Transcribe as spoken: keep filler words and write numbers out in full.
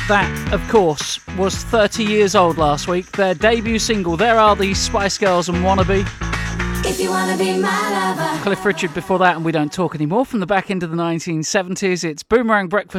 That, of course, was thirty years old last week. Their debut single, There Are These Spice Girls and Wannabe. If you wanna be my lover. Cliff Richard before that, and We Don't Talk Anymore from the back end of the nineteen seventies. It's Boomerang Breakfast